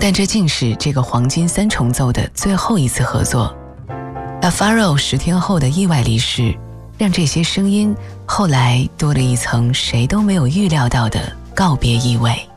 但这竟是这个黄金三重奏的最后一次合作。Alfaro 10天后的意外离世，让这些声音后来多了一层谁都没有预料到的告别意味。